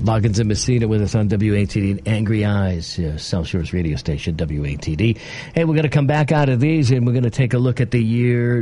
Loggins and Messina with us on WATD and Angry Eyes, South Shore's radio station, WATD. Hey, we're going to come back out of these, and we're going to take a look at the year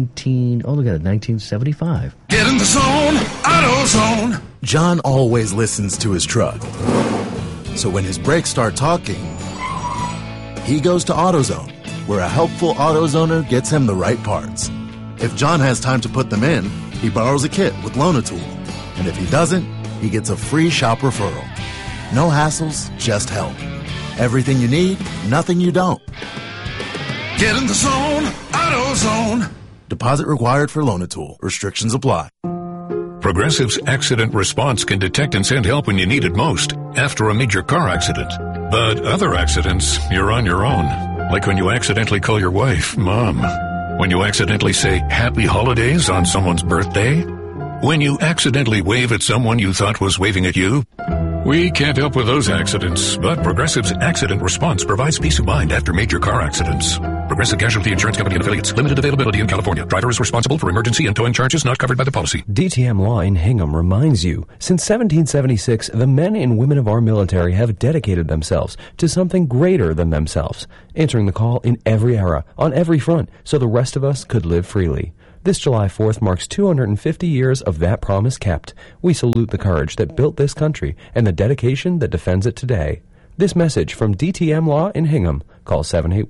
1975. Get in the zone, AutoZone. John always listens to his truck. So when his brakes start talking, he goes to AutoZone, where a helpful AutoZoner gets him the right parts. If John has time to put them in, he borrows a kit with Loan-A-Tool. And if he doesn't, he gets a free shop referral. No hassles, just help. Everything you need, nothing you don't. Get in the zone, AutoZone. Deposit required for Loan-A-Tool. Restrictions apply. Progressive's Accident Response can detect and send help when you need it most, after a major car accident. But other accidents, you're on your own. Like when you accidentally call your wife Mom. When you accidentally say Happy Holidays on someone's birthday. When you accidentally wave at someone you thought was waving at you. We can't help with those accidents, but Progressive's Accident Response provides peace of mind after major car accidents. Progressive Casualty Insurance Company and Affiliates. Limited availability in California. Driver is responsible for emergency and towing charges not covered by the policy. DTM Law in Hingham reminds you, since 1776, the men and women of our military have dedicated themselves to something greater than themselves, answering the call in every era, on every front, so the rest of us could live freely. This July 4th marks 250 years of that promise kept. We salute the courage that built this country and the dedication that defends it today. This message from DTM Law in Hingham. Call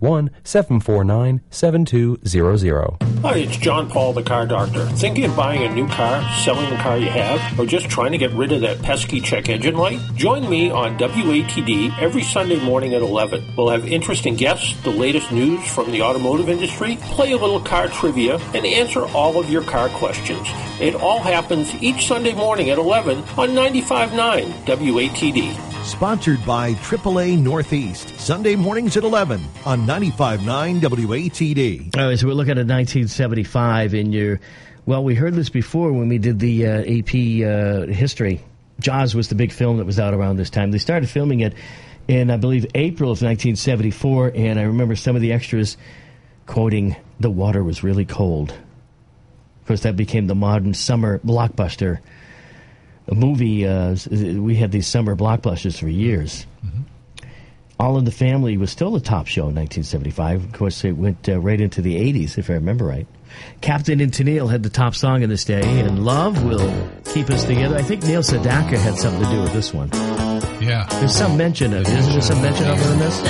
781-749-7200. Hi, it's John Paul, the car doctor. Thinking of buying a new car, selling the car you have, or just trying to get rid of that pesky check engine light? Join me on WATD every Sunday morning at 11. We'll have interesting guests, the latest news from the automotive industry, play a little car trivia, and answer all of your car questions. It all happens each Sunday morning at 11 on 95.9 WATD. Sponsored by AAA Northeast, Sunday mornings at 11 on 95.9 WATD. All right, so we're looking at 1975, and we heard this before when we did the AP history. Jaws was the big film that was out around this time. They started filming it in, I believe, April of 1974, and I remember some of the extras quoting, "The water was really cold." Of course, that became the modern summer blockbuster movie. We had these summer blockbusters for years. Mm-hmm. All in the Family was still a top show in 1975. Of course, it went right into the 80s, if I remember right. Captain and Tennille had the top song of this day, and Love Will Keep Us Together. I think Neil Sedaka had something to do with this one. Yeah. There's some mention of it. Isn't there some mention of it in this?